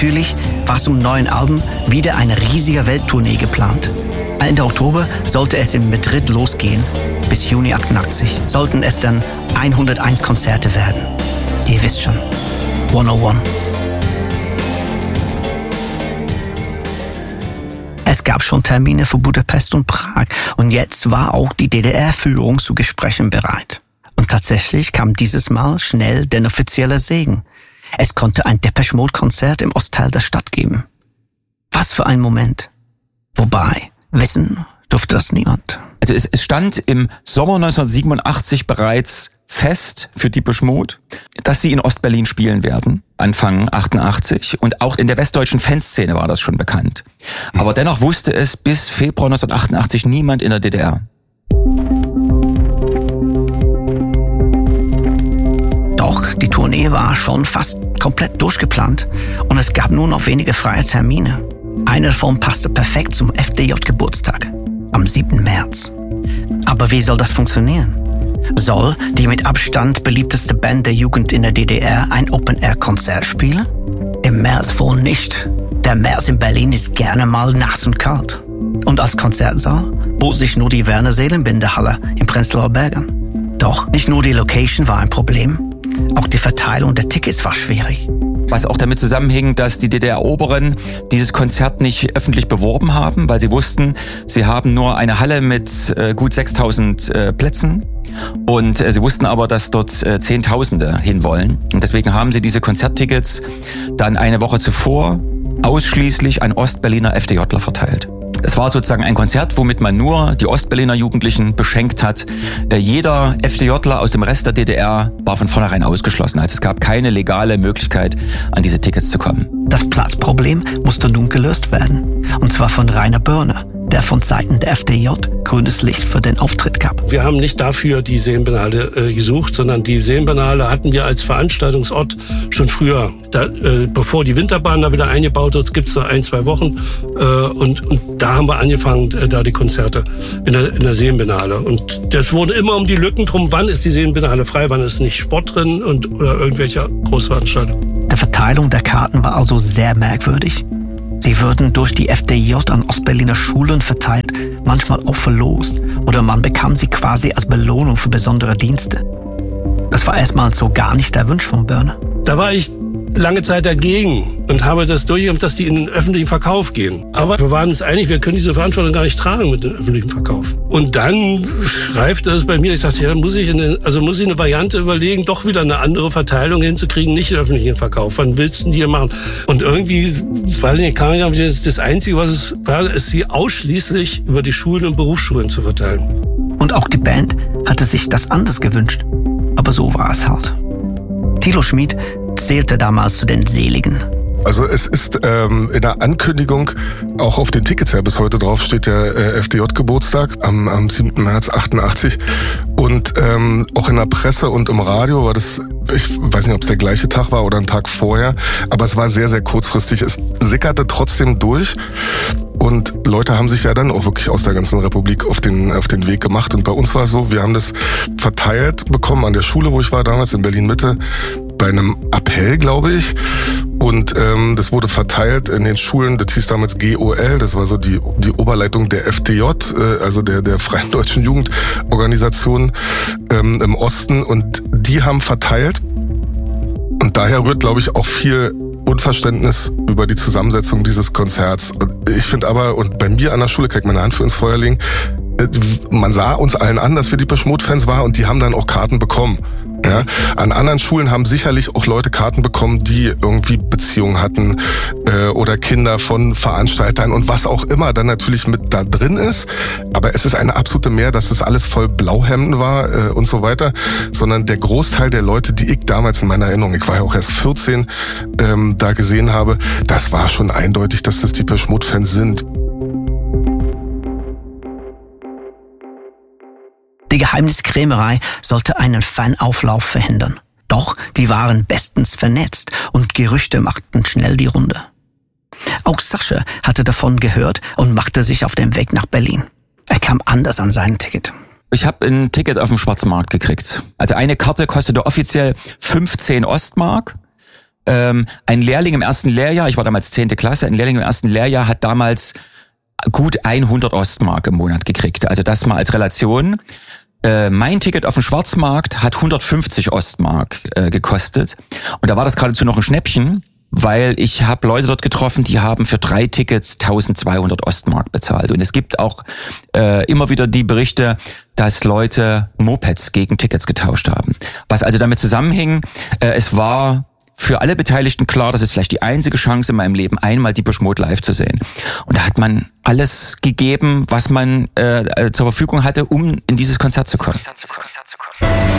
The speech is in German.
Natürlich war zum neuen Album wieder eine riesige Welttournee geplant. Ende Oktober sollte es in Madrid losgehen. Bis Juni 88 sollten es dann 101 Konzerte werden. Ihr wisst schon, 101. Es gab schon Termine für Budapest und Prag und jetzt war auch die DDR-Führung zu Gesprächen bereit. Und tatsächlich kam dieses Mal schnell der offizielle Segen. Es konnte ein Depeche Mode-Konzert im Ostteil der Stadt geben. Was für ein Moment. Wobei, wissen durfte das niemand. Also es stand im Sommer 1987 bereits fest für Depeche Mode, dass sie in Ostberlin spielen werden, Anfang 88. Und auch in der westdeutschen Fanszene war das schon bekannt. Aber dennoch wusste es bis Februar 1988 niemand in der DDR. Doch die Tournee war schon fast komplett durchgeplant und es gab nur noch wenige freie Termine. Einer davon passte perfekt zum FDJ-Geburtstag, am 7. März. Aber wie soll das funktionieren? Soll die mit Abstand beliebteste Band der Jugend in der DDR ein Open-Air-Konzert spielen? Im März wohl nicht. Der März in Berlin ist gerne mal nass und kalt. Und als Konzertsaal bot sich nur die Werner-Seelenbinder-Halle in Prenzlauer Berg an. Doch nicht nur die Location war ein Problem, auch die Verteilung der Tickets war schwierig. Was auch damit zusammenhing, dass die DDR-Oberen dieses Konzert nicht öffentlich beworben haben, weil sie wussten, sie haben nur eine Halle mit gut 6.000 Plätzen. Und sie wussten aber, dass dort Zehntausende hinwollen. Und deswegen haben sie diese Konzerttickets dann eine Woche zuvor ausschließlich an Ostberliner FDJler verteilt. Es war sozusagen ein Konzert, womit man nur die Ostberliner Jugendlichen beschenkt hat. Jeder FDJler aus dem Rest der DDR war von vornherein ausgeschlossen. Also es gab keine legale Möglichkeit, an diese Tickets zu kommen. Das Platzproblem musste nun gelöst werden. Und zwar von Rainer Börner, der von Seiten der FDJ grünes Licht für den Auftritt gab. Wir haben nicht dafür die Seenbiennale gesucht, sondern die Seenbiennale hatten wir als Veranstaltungsort schon früher. Bevor die Winterbahn da wieder eingebaut wird, gibt es da 1-2 Wochen. Und da haben wir angefangen, da die Konzerte in der Seenbiennale. Und das wurde immer um die Lücken drum, wann ist die Seenbiennale frei, wann ist nicht Sport drin oder irgendwelche Großveranstaltungen. Die Verteilung der Karten war also sehr merkwürdig. Sie würden durch die FDJ an Ostberliner Schulen verteilt, manchmal auch verlost oder man bekam sie quasi als Belohnung für besondere Dienste. Das war erstmal so gar nicht der Wunsch von Börner. Da war ich lange Zeit dagegen und habe das durchgeführt, dass die in den öffentlichen Verkauf gehen. Aber wir waren uns einig, wir können diese Verantwortung gar nicht tragen mit dem öffentlichen Verkauf. Und dann reifte es bei mir, ich sagte, ja, muss ich eine Variante überlegen, doch wieder eine andere Verteilung hinzukriegen, nicht den öffentlichen Verkauf. Wann willst du die hier machen? Und irgendwie, weiß ich nicht, kam ich das Einzige, was es war, ist sie ausschließlich über die Schulen und Berufsschulen zu verteilen. Und auch die Band hatte sich das anders gewünscht. Aber so war es halt. Thilo Schmid zählte damals zu den Seligen. Also es ist in der Ankündigung, auch auf den Tickets ja bis heute drauf, steht der FDJ-Geburtstag am 7. März 88. Und auch in der Presse und im Radio war das, ich weiß nicht, ob es der gleiche Tag war oder ein Tag vorher, aber es war sehr, sehr kurzfristig. Es sickerte trotzdem durch. Und Leute haben sich ja dann auch wirklich aus der ganzen Republik auf den Weg gemacht. Und bei uns war es so, wir haben das verteilt bekommen an der Schule, wo ich war damals in Berlin-Mitte, bei einem Appell, glaube ich. Und das wurde verteilt in den Schulen, das hieß damals GOL, das war so die Oberleitung der FDJ, also der Freien Deutschen Jugendorganisation im Osten. Und die haben verteilt. Und daher rührt, glaube ich, auch viel Unverständnis über die Zusammensetzung dieses Konzerts. Ich finde aber, und bei mir an der Schule, kann ich meine Hand für ins Feuer legen, man sah uns allen an, dass wir Depeche Mode-Fans waren und die haben dann auch Karten bekommen. Ja, an anderen Schulen haben sicherlich auch Leute Karten bekommen, die irgendwie Beziehungen hatten oder Kinder von Veranstaltern und was auch immer dann natürlich mit da drin ist. Aber es ist eine absolute Mehr, dass das alles voll Blauhemden war und so weiter, sondern der Großteil der Leute, die ich damals in meiner Erinnerung, ich war ja auch erst 14, da gesehen habe, das war schon eindeutig, dass das Depeche Mode-Fans sind. Die Geheimniskrämerei sollte einen Fanauflauf verhindern. Doch die waren bestens vernetzt und Gerüchte machten schnell die Runde. Auch Sascha hatte davon gehört und machte sich auf den Weg nach Berlin. Er kam anders an sein Ticket. Ich habe ein Ticket auf dem Schwarzmarkt gekriegt. Also eine Karte kostete offiziell 15 Ostmark. ein Lehrling im ersten Lehrjahr, ich war damals 10. Klasse, ein Lehrling im ersten Lehrjahr hat damals gut 100 Ostmark im Monat gekriegt. Also das mal als Relation. Mein Ticket auf dem Schwarzmarkt hat 150 Ostmark gekostet. Und da war das geradezu noch ein Schnäppchen, weil ich habe Leute dort getroffen, die haben für 3 Tickets 1200 Ostmark bezahlt. Und es gibt auch immer wieder die Berichte, dass Leute Mopeds gegen Tickets getauscht haben. Was also damit zusammenhing, es war für alle Beteiligten klar, das ist vielleicht die einzige Chance in meinem Leben, einmal Depeche Mode live zu sehen. Und da hat man alles gegeben, was man zur Verfügung hatte, um in dieses Konzert zu kommen.